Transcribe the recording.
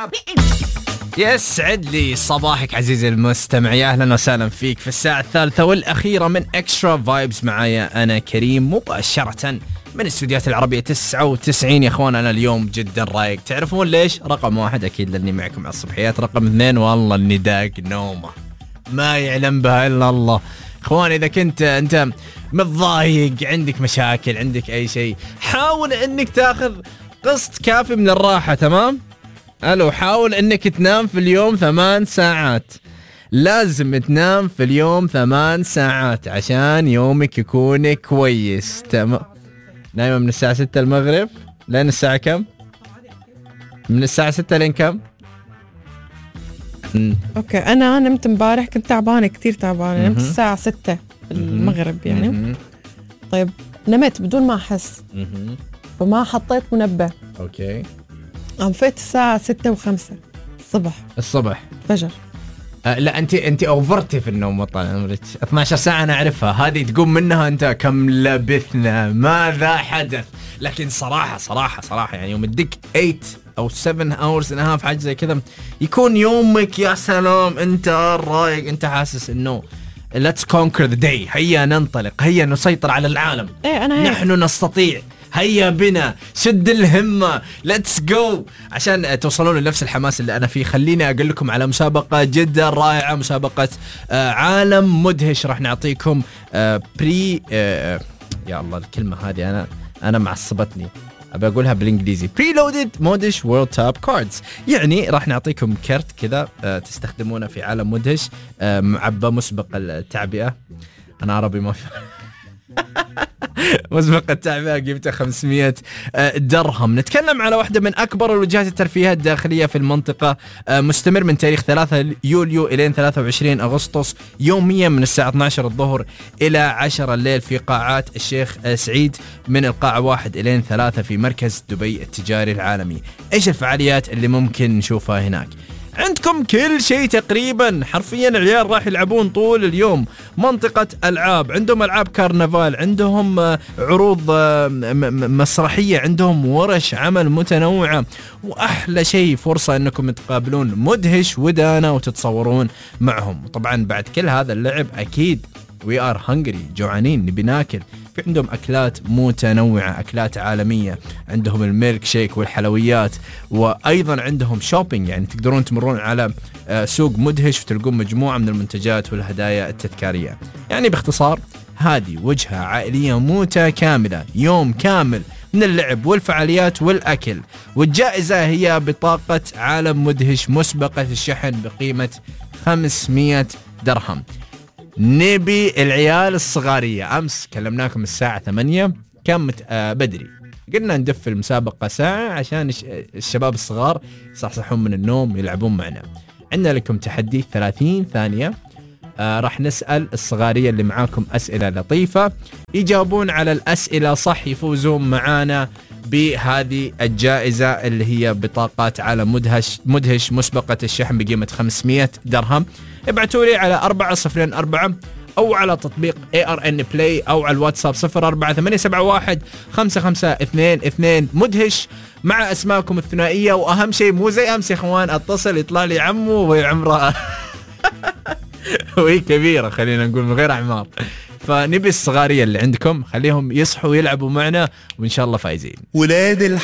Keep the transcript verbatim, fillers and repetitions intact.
يسعد لي صباحك عزيزي المستمع، يا أهلا وسهلا فيك في الساعة الثالثة والأخيرة من إكسترا فايبز. معايا أنا كريم مباشرة من استوديوهات العربية تسعة وتسعين. يا أخوان أنا اليوم جدا رايق، تعرفون ليش؟ رقم واحد أكيد لأني معكم على الصبحيات، رقم اثنين والله إني داق نومة ما يعلم بها إلا الله. أخوان إذا كنت أنت متضايق، عندك مشاكل، عندك أي شيء، حاول إنك تاخذ قسط كافي من الراحة. تمام؟ ألو، حاول إنك تنام في اليوم ثمان ساعات. لازم تنام في اليوم ثمان ساعات عشان يومك يكون كويس. تمام؟ نايمة من الساعة ستة المغرب لين الساعة كم؟ من الساعة ستة لين كم؟ مم. أوكي، أنا نمت مبارح كنت تعبانة كتير تعبانة. نمت الساعة ستة المغرب يعني. مم. طيب نمت بدون ما أحس، فما حطيت منبه. أوكي. قام فيت الساعة ستة وخمسة الصبح. الصبح فجر. أه لا انت انت اوفرتي في النوم. طال عمرك اثنتي عشرة ساعة انا اعرفها، هذه تقوم منها انت كم لبثنا ماذا حدث. لكن صراحة صراحة صراحة يعني يوم تدق ثمانية او سبعة hours انها في حاجة زي كذا يكون يومك يا سلام، انت رايق، انت حاسس انه let's conquer the day، هيا ننطلق، هيا نسيطر على العالم. ايه انا هيك. نحن نستطيع، هيا بنا، شد الهمة، let's go. عشان توصلون لنفس الحماس اللي أنا فيه، خليني أقول لكم على مسابقة جدا رائعة، مسابقة آه عالم مدهش. راح نعطيكم آه بري آه يا الله الكلمة هذه أنا أنا معصبتني، أبي أقولها بالإنجليزي. preloaded مودش world top cards، يعني راح نعطيكم كرت كذا آه تستخدمونه في عالم مدهش آه معبى مسبق التعبئة. أنا عربي ما في مسبق التعبئة قيمته خمسمية درهم. نتكلم على واحدة من أكبر الوجهات الترفيهية الداخلية في المنطقة، مستمر من تاريخ ثلاثة يوليو إلى ثلاثة وعشرين أغسطس، يوميا من الساعة اثنتي عشرة الظهر إلى عشرة الليل في قاعات الشيخ سعيد، من القاعة واحد إلى ثلاثة في مركز دبي التجاري العالمي. إيش الفعاليات اللي ممكن نشوفها هناك؟ عندكم كل شيء تقريبا، حرفيا العيال راح يلعبون طول اليوم. منطقة ألعاب، عندهم ألعاب كارنفال، عندهم عروض مسرحية، عندهم ورش عمل متنوعة، وأحلى شيء فرصة أنكم تقابلون مدهش ودانا وتتصورون معهم. طبعا بعد كل هذا اللعب أكيد we are hungry، جوعانين نبي ناكل. في عندهم أكلات متنوعة، أكلات عالمية، عندهم الميلك شيك والحلويات، وأيضا عندهم شوبينج، يعني تقدرون تمرون على سوق مدهش وتلقون مجموعة من المنتجات والهدايا التذكارية. يعني باختصار هذه وجهة عائلية متكاملة، يوم كامل من اللعب والفعاليات والأكل. والجائزة هي بطاقة عالم مدهش مسبقة الشحن بقيمة خمسمية درهم. نبي العيال الصغارية. أمس كلمناكم الساعة ثمانية، كان مت... آه بدري، قلنا ندف المسابقة ساعة عشان الشباب الصغار يصحصحون من النوم يلعبون معنا. عندنا لكم تحدي ثلاثين ثانية، آه راح نسأل الصغارية اللي معاكم أسئلة لطيفة، يجاوبون على الأسئلة صح يفوزون معانا بهذه الجائزة اللي هي بطاقات عالم مدهش مدهش مسبقة الشحن بقيمة خمسمية درهم. ابعتوا لي على أربعة صفر أربعة أو على تطبيق إيه آر إن بلاي أو على الواتساب صفر أربعة ثمانية سبعة واحد خمسة خمسة اثنين اثنين مدهش مع أسماءكم الثنائية. وأهم شيء مو زي أمس يا إخوان، أتصل يطلع لي عمو وهي عمره وهي كبيرة، خلينا نقول من غير أعمار. فنبي الصغارية اللي عندكم خليهم يصحوا يلعبوا معنا وإن شاء الله فايزين. ولاد